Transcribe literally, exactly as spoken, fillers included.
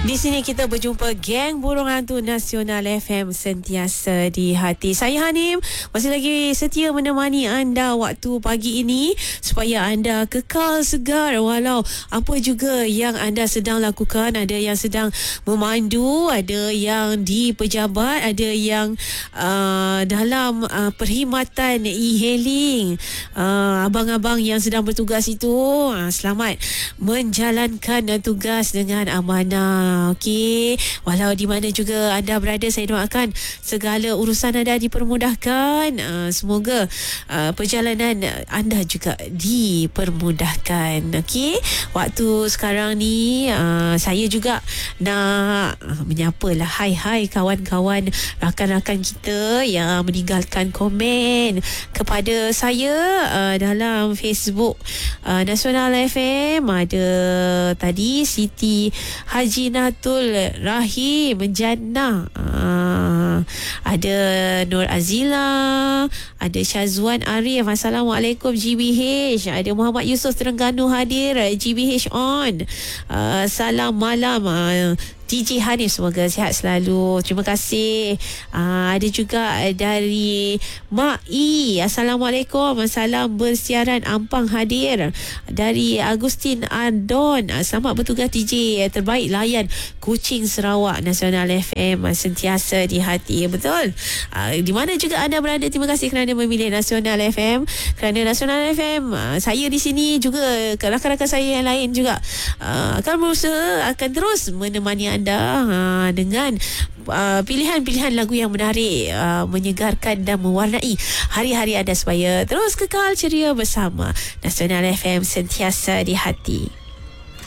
Di sini kita berjumpa geng burung hantu Nasional F M sentiasa di hati. Saya Hanim masih lagi setia menemani anda waktu pagi ini supaya anda kekal segar walau apa juga yang anda sedang lakukan. Ada yang sedang memandu, ada yang di pejabat, ada yang uh, dalam uh, perkhidmatan e-hailing. Uh, abang-abang yang sedang bertugas itu, uh, selamat menjalankan uh, tugas dengan amanah. Okey, walau di mana juga anda berada, saya doakan segala urusan anda dipermudahkan. Uh, semoga uh, perjalanan anda juga dipermudahkan. Okey, waktu sekarang ni uh, saya juga nak uh, menyapalah hai-hai kawan-kawan, rakan-rakan kita yang meninggalkan komen kepada saya uh, dalam Facebook uh, Nasional F M. Ada tadi Siti Haji Natul Rahim Jannah, uh, ada Nur Azila, ada Syazwan Arif, Assalamualaikum G B H, ada Muhammad Yusof Terengganu hadir, G B H on, uh, salam malam uh, D J Hanif, semoga sihat selalu. Terima kasih. Uh, ada juga dari Mak I, Assalamualaikum, salam bersiaran Ampang hadir. Dari Agustin Adon, selamat bertugas D J terbaik layan Kuching Sarawak. Nasional F M sentiasa di hati. Betul. Uh, di mana juga anda berada, terima kasih kerana memilih Nasional F M. Kerana Nasional F M, uh, saya di sini juga, rakan-rakan saya yang lain juga uh, akan berusaha, akan terus menemani anda anda dengan uh, pilihan-pilihan lagu yang menarik, uh, menyegarkan dan mewarnai hari-hari anda supaya terus kekal ceria bersama Nasional F M sentiasa di hati.